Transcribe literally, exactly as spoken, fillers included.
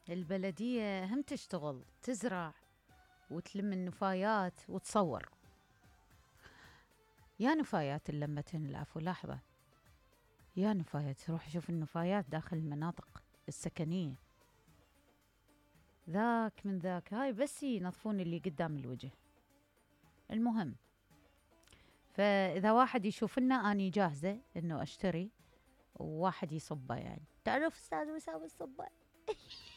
البلدية هم تشتغل تزرع وتلم النفايات وتصور. يا نفايات اللمتين العفو، لحظة، يا نفايات، روح شوف النفايات داخل المناطق السكنية، ذاك من ذاك، هاي بس ينظفون اللي قدام الوجه. المهم، فإذا واحد يشوف لنا أني جاهزة إنه أشتري، وواحد يصبه، يعني تعرف أستاذ وسام الصبة